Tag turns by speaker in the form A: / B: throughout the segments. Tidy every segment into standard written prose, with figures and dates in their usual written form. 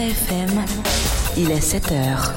A: FM, il est 7h.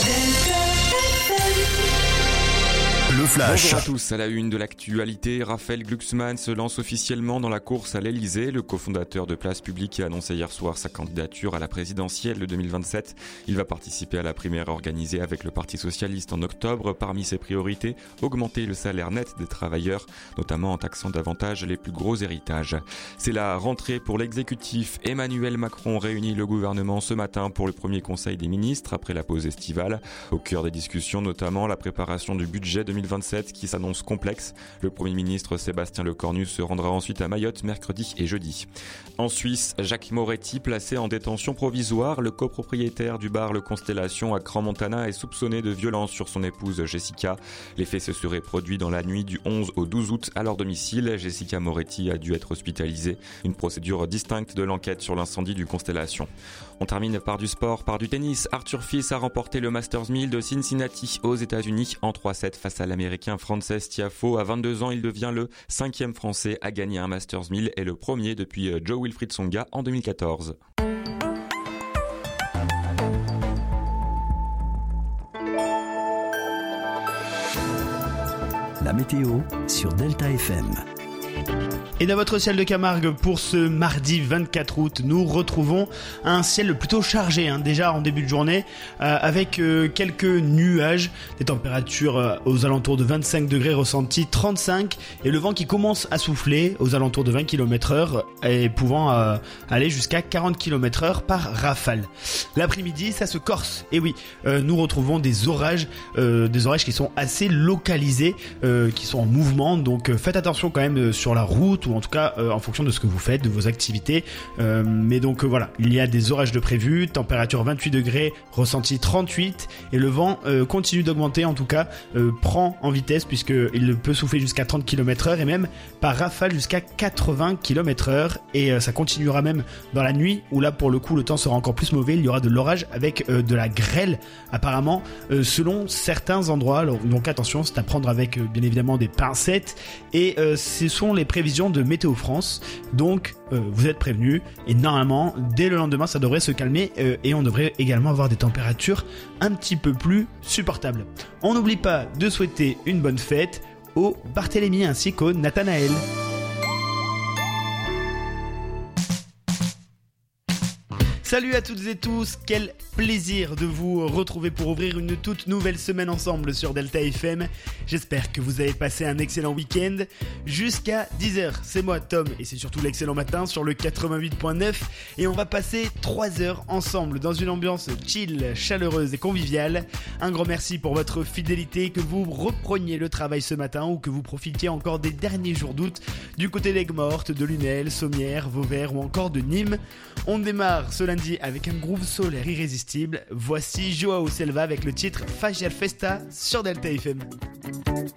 B: Le Flash.
C: Bonjour à tous, à la une de l'actualité, Raphaël Glucksmann se lance officiellement dans la course à l'Elysée. Le cofondateur de Place Publique a annoncé hier soir sa candidature à la présidentielle de 2027. Il va participer à la primaire organisée avec le Parti Socialiste en octobre. Parmi ses priorités, augmenter le salaire net des travailleurs, notamment en taxant davantage les plus gros héritages. C'est la rentrée pour l'exécutif. Emmanuel Macron réunit le gouvernement ce matin pour le premier conseil des ministres après la pause estivale. Au cœur des discussions, notamment la préparation du budget 2027 qui s'annonce complexe. Le Premier ministre Sébastien Lecornu se rendra ensuite à Mayotte mercredi et jeudi. En Suisse, Jacques Moretti, placé en détention provisoire, le copropriétaire du bar Le Constellation à Crans-Montana est soupçonné de violence sur son épouse Jessica. Les faits se seraient produits dans la nuit du 11 au 12 août à leur domicile. Jessica Moretti a dû être hospitalisée. Une procédure distincte de l'enquête sur l'incendie du Constellation. On termine par du sport, par du tennis. Arthur Fils a remporté le Masters 1000 de Cincinnati aux États-Unis en 3-7 face à l'Américain Frances Tiafoe. À 22 ans, il devient le 5e Français à gagner un Masters 1000 et le premier depuis Joe Wilfried Tsonga en 2014.
B: La météo sur Delta FM.
D: Et dans votre ciel de Camargue, pour ce mardi 24 août, nous retrouvons un ciel plutôt chargé, déjà en début de journée, avec quelques nuages, des températures aux alentours de 25 degrés ressentis, 35, et le vent qui commence à souffler aux alentours de 20 km/h et pouvant aller jusqu'à 40 km/h par rafale. L'après-midi, ça se corse, et oui, nous retrouvons des orages qui sont assez localisés, qui sont en mouvement, donc faites attention quand même sur la route, ou en tout cas en fonction de ce que vous faites, de vos activités. Mais donc voilà, il y a des orages de prévus, température 28 degrés, ressenti 38, et le vent continue d'augmenter, en tout cas prend en vitesse puisqu'il peut souffler jusqu'à 30 km/h et même par rafale jusqu'à 80 km/h, et ça continuera même dans la nuit où là pour le coup le temps sera encore plus mauvais, il y aura de l'orage avec de la grêle apparemment selon certains endroits. Alors, donc attention, c'est à prendre avec bien évidemment des pincettes, et ce sont les prévisions de Météo France, donc vous êtes prévenus, et normalement dès le lendemain ça devrait se calmer, et on devrait également avoir des températures un petit peu plus supportables. On n'oublie pas de souhaiter une bonne fête au Barthélemy ainsi qu'au Nathanaël. Salut à toutes et tous, quel plaisir de vous retrouver pour ouvrir une toute nouvelle semaine ensemble sur Delta FM. J'espère que vous avez passé un excellent week-end. Jusqu'à 10h, c'est moi Tom, et c'est surtout l'excellent matin sur le 88.9, et on va passer 3 heures ensemble dans une ambiance chill, chaleureuse et conviviale. Un grand merci pour votre fidélité, que vous repreniez le travail ce matin ou que vous profitiez encore des derniers jours d'août du côté d'Aigues-Mortes, de Lunel, Sommières, Vauvert ou encore de Nîmes. On démarre ce lundi avec un groove solaire irrésistible. Voici Joao Selva avec le titre Facial Festa sur Delta FM.